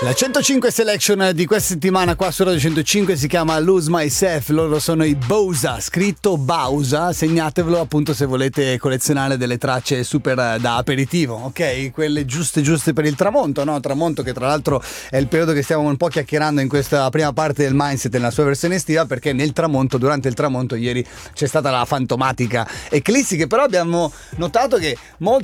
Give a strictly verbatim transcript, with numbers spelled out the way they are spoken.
La centocinque selection di questa settimana qua su Radio centocinque si chiama Lose Myself, loro sono i Bauza, scritto Bauza, segnatevelo appunto se volete collezionare delle tracce super da aperitivo, ok? Quelle giuste giuste per il tramonto, no? Tramonto che tra l'altro è il periodo che stiamo un po' chiacchierando in questa prima parte del Mindset nella sua versione estiva, perché nel tramonto, durante il tramonto ieri c'è stata la fantomatica eclissi, che però abbiamo notato che molti